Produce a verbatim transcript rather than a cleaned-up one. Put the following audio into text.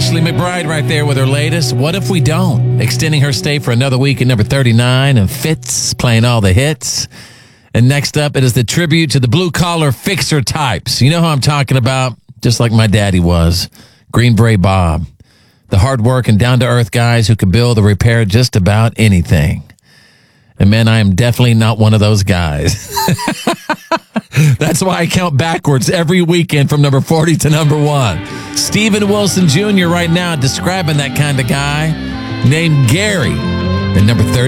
Ashley McBride right there with her latest, What If We Don't? Extending her stay for another week at number thirty-nine, and Fitz playing all the hits. And next up, it is the tribute to the blue-collar fixer types. You know who I'm talking about? Just like my daddy was. Green Beret Bob. The hard work and down-to-earth guys who could build or repair just about anything. And man, I am definitely not one of those guys. That's why I count backwards every weekend from number forty to number one. Steven Wilson Junior right now describing that kind of guy named Gary at number thirty.